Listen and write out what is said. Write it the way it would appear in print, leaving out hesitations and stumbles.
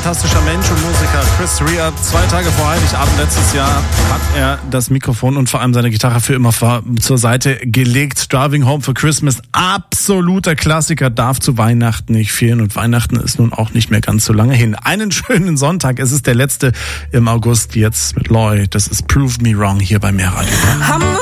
fantastischer Mensch und Musiker. Chris Rea, 2 Tage vor Heiligabend letztes Jahr hat er das Mikrofon und vor allem seine Gitarre für immer zur Seite gelegt. Driving Home for Christmas, absoluter Klassiker, darf zu Weihnachten nicht fehlen. Und Weihnachten ist nun auch nicht mehr ganz so lange hin. Einen schönen Sonntag, es ist der letzte im August jetzt mit Loy. Das ist Prove Me Wrong hier bei Mehr Radio.